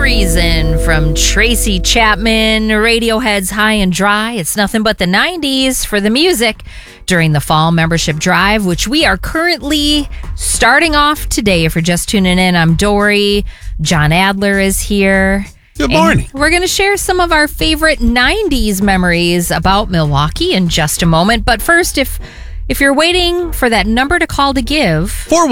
Reason from Tracy Chapman, Radiohead's High and Dry. It's nothing but the 90s for the music during the fall membership drive, which we are currently starting off today. If you're just tuning in, I'm Dory. John Adler is here. Good morning. And we're going to share some of our favorite 90s memories about Milwaukee in just a moment. But first, if you're waiting for that number to call to give,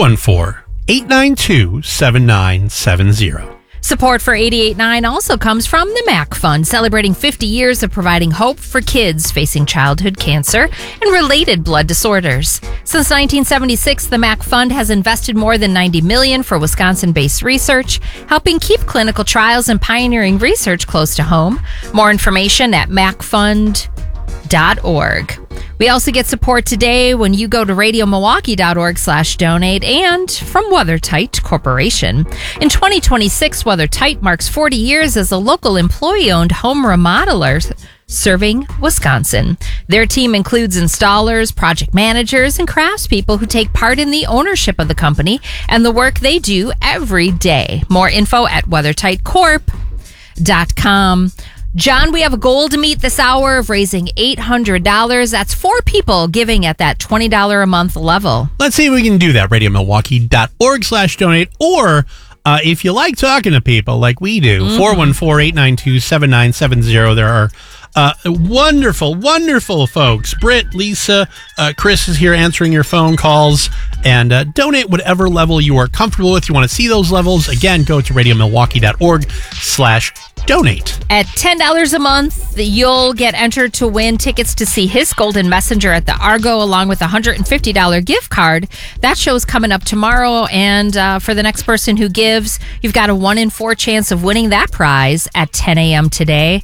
414-892-7970. Support for 88.9 also comes from the MAC Fund, celebrating 50 years of providing hope for kids facing childhood cancer and related blood disorders. Since 1976, the MAC Fund has invested more than $90 million for Wisconsin-based research, helping keep clinical trials and pioneering research close to home. More information at macfund.org. We also get support today when you go to radiomilwaukee.org/donate and from WeatherTight Corporation. In 2026, WeatherTight marks 40 years as a local employee-owned home remodeler serving Wisconsin. Their team includes installers, project managers, and craftspeople who take part in the ownership of the company and the work they do every day. More info at weathertightcorp.com. John, we have a goal to meet this hour of raising $800. That's 4 people giving at that $20 a month level. Let's see if we can do that. RadioMilwaukee.org/donate. Or if you like talking to people like we do, 414-892-7970. There are wonderful, wonderful folks. Britt, Lisa, Chris is here answering your phone calls. And donate whatever level you are comfortable with. You want to see those levels? Again, go to radiomilwaukee.org/donate. At $10 a month, you'll get entered to win tickets to see His Golden Messenger at the Argo, along with a $150 gift card. That show's coming up tomorrow, and for the next person who gives, you've got a 1 in 4 chance of winning that prize at 10 a.m. today.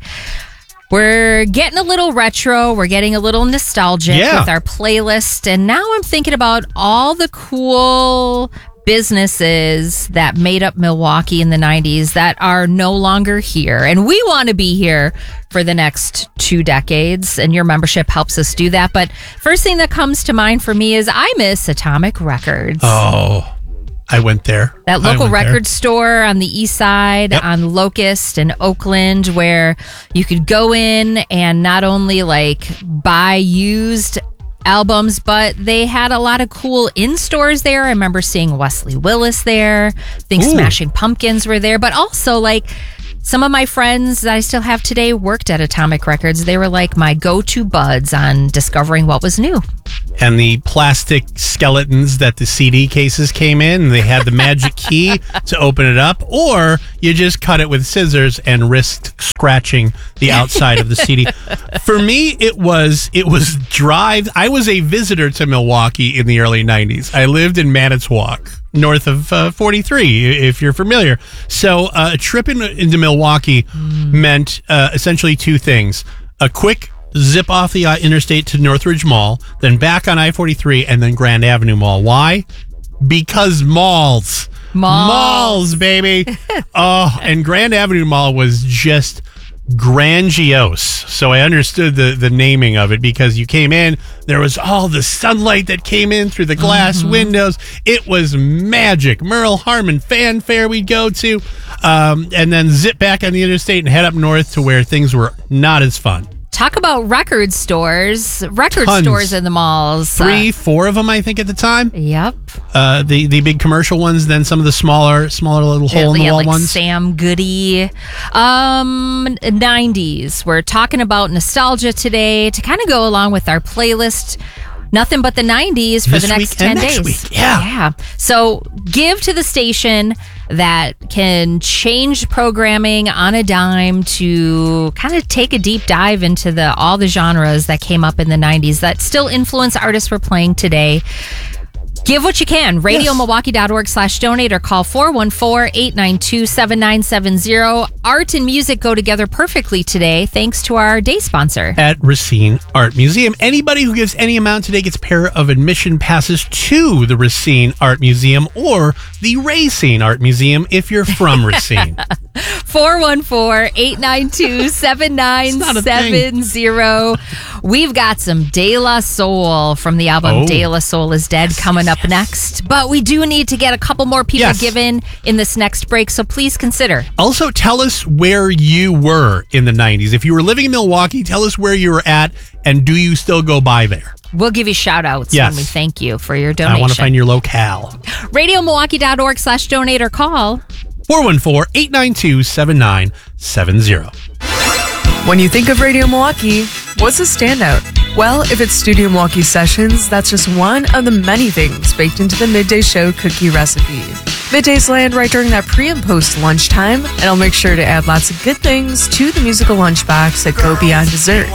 We're getting a little retro. We're getting a little nostalgic with our playlist. And now I'm thinking about all the cool businesses that made up Milwaukee in the 90s that are no longer here. And we want to be here for the next 2 decades. And your membership helps us do that. But first thing that comes to mind for me is I miss Atomic Records. Oh, I went there. That local record store on the east side on Locust and Oakland, where you could go in and not only like buy used albums, but they had a lot of cool in-stores there. I remember seeing Wesley Willis there. I think Smashing Pumpkins were there, but also like some of my friends that I still have today worked at Atomic Records. They were like my go-to buds on discovering what was new. And the plastic skeletons that the CD cases came in, and they had the magic key to open it up, or you just cut it with scissors and risked scratching the outside of the CD. For me, it was drive. I was a visitor to Milwaukee in the early 90s. I lived in Manitowoc, north of 43, if you're familiar. So a trip into Milwaukee meant essentially 2 things. A quick zip off the interstate to Northridge Mall, then back on I-43, and then Grand Avenue Mall. Why? Because malls. Malls, baby. Oh, and Grand Avenue Mall was just grandiose. So I understood the naming of it, because you came in, there was all the sunlight that came in through the glass windows. It was magic. Merle Harmon Fanfare we'd go to, and then zip back on the interstate and head up north to where things were not as fun. Talk about record stores. Stores in the malls. 3, 4 of them, I think, at the time. Yep. The big commercial ones, then some of the smaller little hole-in-the-wall like ones. Sam Goody. 90s. We're talking about nostalgia today to kind of go along with our playlist. Nothing but the 90s for the next 10 days. Week. Yeah. So give to the station that can change programming on a dime to kind of take a deep dive into all the genres that came up in the 90s that still influence artists we're playing today. Give what you can. RadioMilwaukee.org/donate or call 414-892-7970. Art and music go together perfectly today, thanks to our day sponsor. At Racine Art Museum. Anybody who gives any amount today gets a pair of admission passes to the Racine Art Museum or the Racine Art Museum if you're from Racine. 414-892-7970. We've got some De La Soul from the album De La Soul is Dead coming up next. But we do need to get a couple more people given in this next break, so please consider. Also, tell us where you were in the 90s. If you were living in Milwaukee, tell us where you were at, and do you still go by there? We'll give you shout-outs when we thank you for your donation. I want to find your locale. RadioMilwaukee.org/donate or call 414-892-7970. When you think of Radio Milwaukee, what's a standout? Well, if it's Studio Milwaukee Sessions, that's just one of the many things baked into the Midday Show cookie recipe. Middays land right during that pre- and post-lunchtime, and I'll make sure to add lots of good things to the musical lunchbox that go beyond dessert.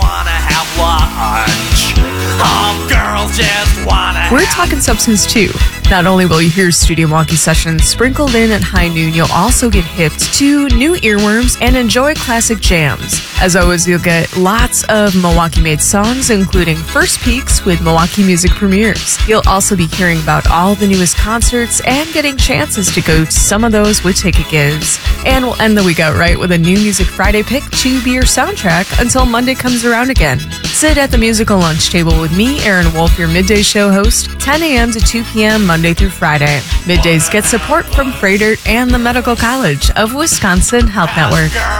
We're talking substance too. Not only will you hear Studio Milwaukee Sessions sprinkled in at high noon, you'll also get hipped to new earworms and enjoy classic jams. As always, you'll get lots of Milwaukee-made songs, including first peeks with Milwaukee music premieres. You'll also be hearing about all the newest concerts and getting chances to go to some of those with ticket gives. And we'll end the week out right with a new Music Friday pick to be your soundtrack until Monday comes around again. Sit at the musical lunch table with me, Aaron Wolf, your Midday Show host, 10 a.m. to 2 p.m. Monday through Friday. Middays get support from Freighter and the Medical College of Wisconsin Health Network.